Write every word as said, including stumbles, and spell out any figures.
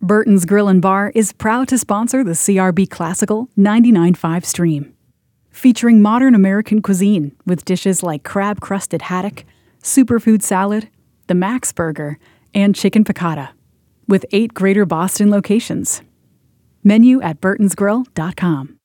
Burton's Grill and Bar is proud to sponsor the C R B Classical ninety-nine point five stream. Featuring modern American cuisine with dishes like crab-crusted haddock, superfood salad, the Max Burger, and chicken piccata. With eight Greater Boston locations. Menu at burtons grill dot com.